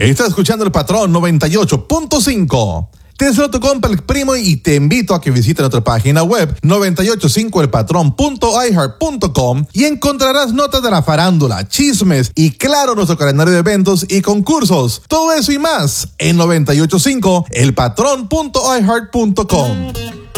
Estás escuchando El Patrón 98.5. Te deseo tu compa El Primo y te invito a que visites nuestra página web 985elpatrón.iheart.com y encontrarás notas de la farándula, chismes y claro nuestro calendario de eventos y concursos. Todo eso y más en 985elpatrón.iheart.com.